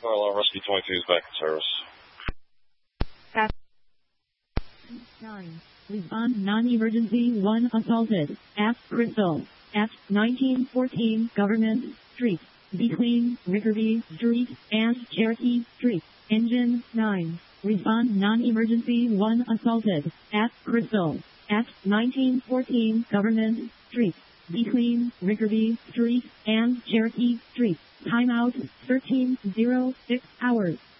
Well, Rescue 22 is back in service. 9. Respond non-emergency 1 assaulted at Crystal at 1914 Government Street between Rickerby Street and Cherokee Street. Engine 9. Respond non-emergency 1 assaulted at Crystal at 1914 Government Street between Rickerby Street and Cherokee Street. Timeout 13:06 hours.